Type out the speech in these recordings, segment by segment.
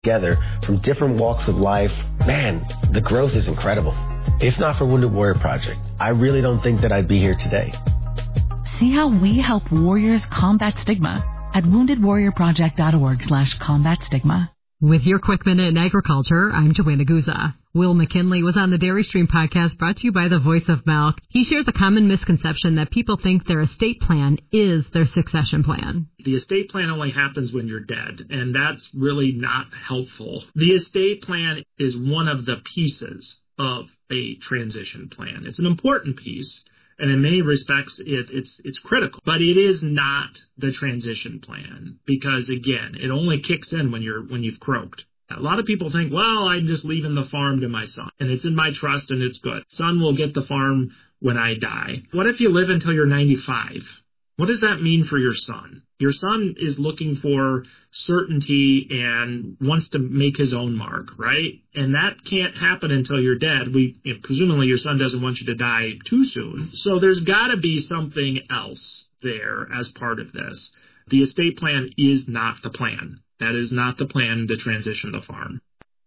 together from different walks of life, man, the growth is incredible. If not for Wounded Warrior Project, I really don't think that I'd be here today. See how we help warriors combat stigma at woundedwarriorproject.org/combat stigma. With your quick minute in agriculture, I'm Joanna Guza. Will McKinley was on the Dairy Stream podcast brought to you by the Voice of Milk. He shares a common misconception that people think their estate plan is their succession plan. The estate plan only happens when you're dead, and that's really not helpful. The estate plan is one of the pieces of a transition plan. It's an important piece, and in many respects, it's critical. But it is not the transition plan because, again, it only kicks in when you've croaked. A lot of people think, well, I'm just leaving the farm to my son, and it's in my trust, and it's good. Son will get the farm when I die. What if you live until you're 95? What does that mean for your son? Your son is looking for certainty and wants to make his own mark, right? And that can't happen until you're dead. Presumably your son doesn't want you to die too soon. So there's got to be something else there as part of this. The estate plan is not the plan. That is not the plan to transition the farm.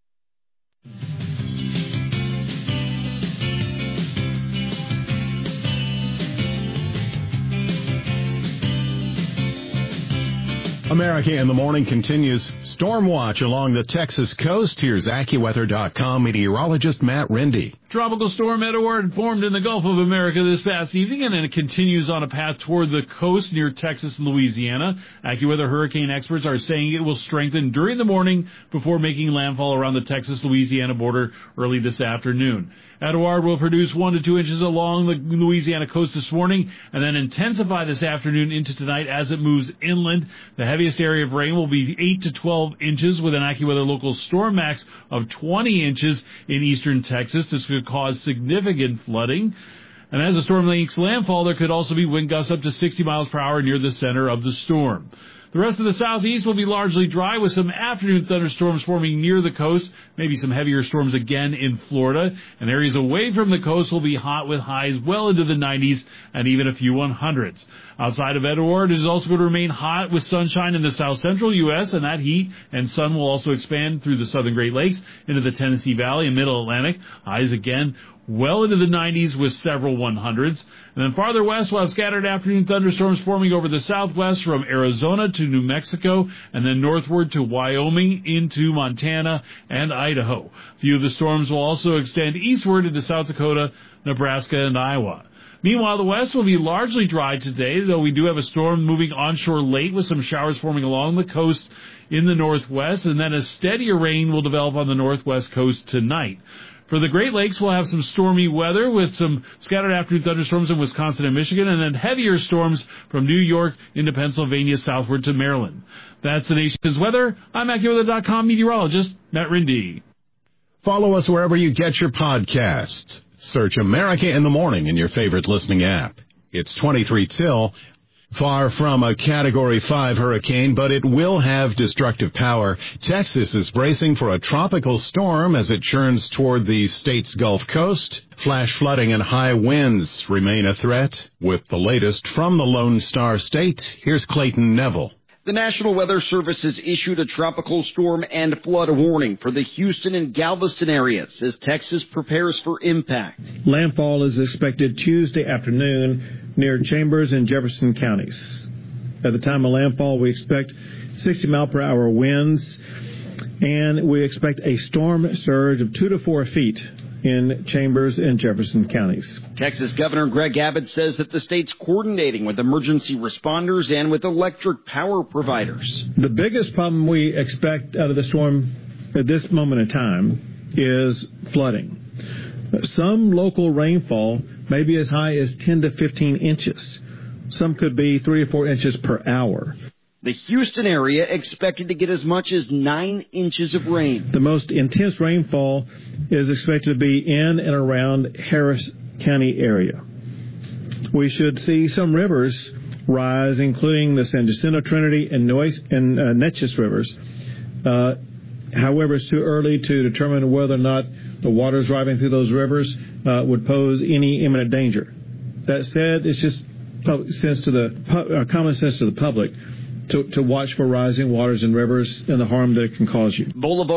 America in the Morning continues. Storm watch along the Texas coast. Here's AccuWeather.com meteorologist Matt Rindy. Tropical storm Edouard formed in the Gulf of America this past evening, and then it continues on a path toward the coast near Texas and Louisiana. AccuWeather hurricane experts are saying it will strengthen during the morning before making landfall around the Texas-Louisiana border early this afternoon. Edouard will produce 1 to 2 inches along the Louisiana coast this morning and then intensify this afternoon into tonight as it moves inland. The heaviest area of rain will be 8 to 12 inches with an AccuWeather local storm max of 20 inches in eastern Texas. This could cause significant flooding. And as the storm makes landfall, there could also be wind gusts up to 60 miles per hour near the center of the storm. The rest of the southeast will be largely dry with some afternoon thunderstorms forming near the coast, maybe some heavier storms again in Florida. And areas away from the coast will be hot with highs well into the 90s and even a few 100s. Outside of Edouard, it is also going to remain hot with sunshine in the south central U.S., and that heat and sun will also expand through the southern Great Lakes into the Tennessee Valley and Middle Atlantic. Highs again well into the 90s with several 100s. And then farther west, we'll have scattered afternoon thunderstorms forming over the southwest from Arizona to New Mexico and then northward to Wyoming into Montana and Idaho. A few of the storms will also extend eastward into South Dakota, Nebraska, and Iowa. Meanwhile, the west will be largely dry today, though we do have a storm moving onshore late with some showers forming along the coast in the northwest, and then a steadier rain will develop on the northwest coast tonight. For the Great Lakes, we'll have some stormy weather with some scattered afternoon thunderstorms in Wisconsin and Michigan, and then heavier storms from New York into Pennsylvania southward to Maryland. That's the nation's weather. I'm AccuWeather.com meteorologist Matt Rindy. Follow us wherever you get your podcasts. Search America in the Morning in your favorite listening app. It's 23 till. Far from a Category 5 hurricane, but it will have destructive power. Texas is bracing for a tropical storm as it churns toward the state's Gulf Coast. Flash flooding and high winds remain a threat. With the latest from the Lone Star State, here's Clayton Neville. The National Weather Service has issued a tropical storm and flood warning for the Houston and Galveston areas as Texas prepares for impact. Landfall is expected Tuesday afternoon near Chambers and Jefferson counties. At the time of landfall, we expect 60-mile-per-hour winds, and we expect a storm surge of 2 to 4 feet in Chambers and Jefferson counties. Texas Governor Greg Abbott says that the state's coordinating with emergency responders and with electric power providers. The biggest problem we expect out of the storm at this moment in time is flooding. Some local rainfall may be as high as 10 to 15 inches. Some could be 3 to 4 inches per hour. The Houston area expected to get as much as 9 inches of rain. The most intense rainfall is expected to be in and around Harris County area. We should see some rivers rise, including the San Jacinto, Trinity, and Neches rivers. However, it's too early to determine whether or not the waters driving through those rivers would pose any imminent danger. That said, it's just common sense to the public to watch for rising waters in rivers and the harm that it can cause you. Boulevard